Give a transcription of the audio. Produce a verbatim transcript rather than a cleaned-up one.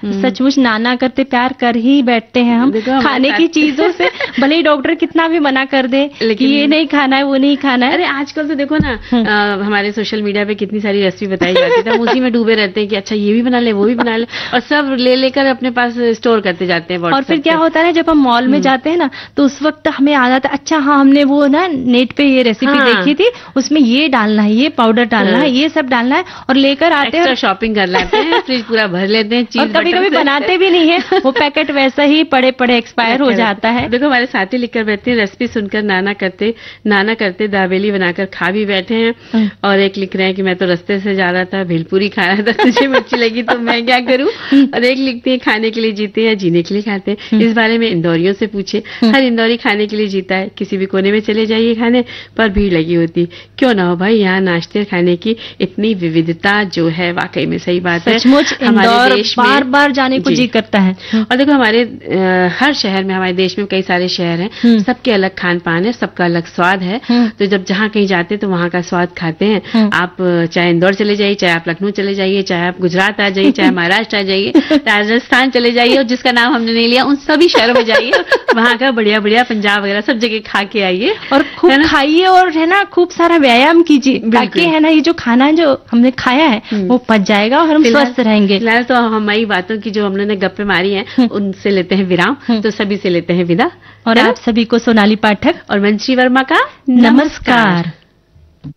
सचमुच नाना करते प्यार कर ही बैठते हैं हम खाने की चीजों से। भले ही डॉक्टर कितना भी मना कर दे कि ये नहीं खाना है वो नहीं खाना है। अरे आजकल तो देखो ना आ, हमारे सोशल मीडिया पे कितनी सारी रेसिपी बताई जाती है, उसी में डूबे रहते हैं कि अच्छा ये भी बना ले वो भी बना ले, और सब ले लेकर अपने पास स्टोर करते जाते हैं। और फिर क्या होता है ना, जब हम मॉल में जाते हैं ना तो उस वक्त हमें याद आता है अच्छा हाँ हमने वो ना नेट पे ये रेसिपी हाँ। देखी थी, उसमें ये डालना है, ये पाउडर डालना है, ये सब डालना है, और लेकर आते हैं, शॉपिंग कर लेते हैं, फ्रिज पूरा भर लेते हैं, चीज कभी कभी बनाते भी नहीं है, वो पैकेट वैसा ही पड़े पड़े एक्सपायर हो जाता है। देखो हमारे साथी लिखकर बैठते हैं, रेसिपी सुनकर नाना करते नाना करते दाबेली बनाकर खा भी बैठे हैं। और एक लिख रहे हैं कि मैं तो रास्ते से जा रहा था, भेलपुरी खा रहा था, तुझे मिर्ची लगी तो मैं क्या करूं। और एक लिखते हैं खाने के लिए जीते हैं, जीने के लिए खाते हैं। इस बारे में इंदौरियों से पूछे, हर इंदौरी खाने के लिए जीता है, किसी भी कोने में चले जाइए खाने पर भीड़ लगी होती, क्यों ना हो भाई, यहाँ नाश्ते खाने की इतनी विविधता जो है, वाकई में सही बात है। सचमुच हमारे देश में बार बार जाने को जी करता है। और देखो हमारे आ, हर शहर में, हमारे देश में कई सारे शहर हैं, सबके अलग खान पान है, सबका अलग स्वाद है। तो जब जहाँ कहीं जाते हैं तो वहाँ का स्वाद खाते हैं। आप चाहे इंदौर चले जाइए, चाहे आप लखनऊ चले जाइए, चाहे आप गुजरात आ जाइए, चाहे महाराष्ट्र आ जाइए, राजस्थान चले जाइए, और जिसका नाम हमने नहीं लिया उन सभी शहरों में जाइए, वहाँ का बढ़िया बढ़िया पंजाब वगैरह सब जगह खा के आइए और खूब खाइए, और है ना खूब सारा व्यायाम कीजिए, ताकि है ना ये जो खाना जो हमने खाया है वो पच जाएगा और हम स्वस्थ रहेंगे। फिलहाल तो हमारी बातों की जो हम लोगों ने गप्पे मारी हैं उनसे लेते हैं विराम, तो सभी से लेते हैं विदा। और आप सभी को सोनाली पाठक और मंशी वर्मा का नमस्कार।